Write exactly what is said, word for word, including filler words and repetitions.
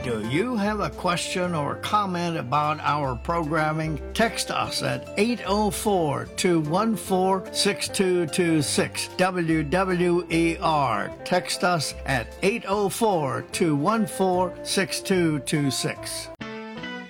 Do you have a question or comment about our programming? Text us at eight oh four, two one four, six two two six, W W E R. Text us at eight oh four, two one four, six two two six.